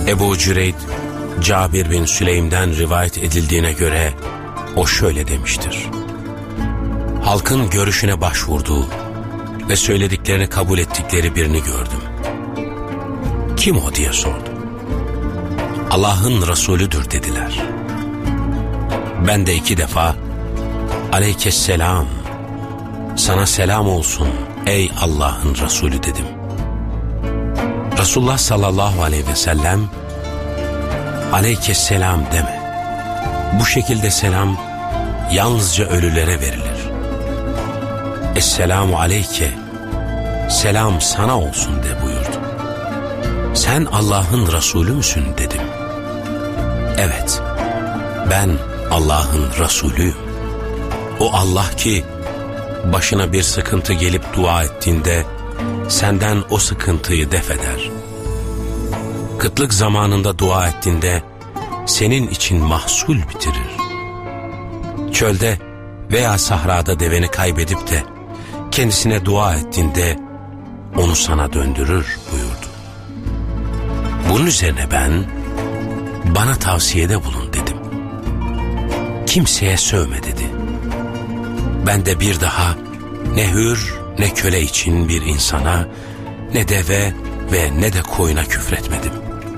Ebu Cüreyd, Cabir bin Süleym'den rivayet edildiğine göre o şöyle demiştir: halkın görüşüne başvurduğu ve söylediklerini kabul ettikleri birini gördüm. Kim o diye sordum. Allah'ın Resulüdür dediler. Ben de 2 defa Aleykesselam, sana selam olsun ey Allah'ın Resulü dedim. Resulullah sallallahu aleyhi ve sellem, Aleykesselam deme. Bu şekilde selam yalnızca ölülere verilir. Esselamu aleyke, selam sana olsun de buyurdu. Sen Allah'ın Resulü müsün dedim. Evet, ben Allah'ın Resulüyüm. O Allah ki başına bir sıkıntı gelip dua ettiğinde senden o sıkıntıyı def eder. Kıtlık zamanında dua ettiğinde senin için mahsul bitirir. Çölde veya sahrada deveni kaybedip de kendisine dua ettiğinde onu sana döndürür buyurdu. Bunun üzerine ben, bana tavsiyede bulun dedim. Kimseye sövme dedi. Ben de bir daha ne hür ne köle için bir insana, ne deve ve ne de koyuna küfretmedim.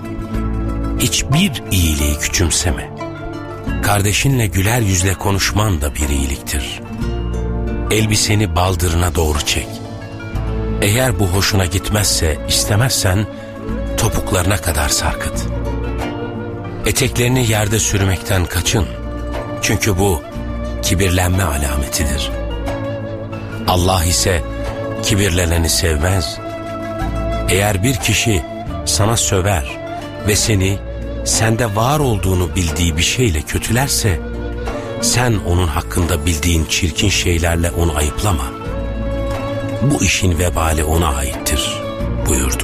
Hiçbir iyiliği küçümseme. Kardeşinle güler yüzle konuşman da bir iyiliktir. Elbiseni baldırına doğru çek. Eğer bu hoşuna gitmezse, istemezsen topuklarına kadar sarkıt. Eteklerini yerde sürmekten kaçın. Çünkü bu kibirlenme alametidir. Allah ise kibirleneni sevmez. Eğer bir kişi sana söver ve seni sende var olduğunu bildiği bir şeyle kötülerse, sen onun hakkında bildiğin çirkin şeylerle onu ayıplama. Bu işin vebali ona aittir buyurdu.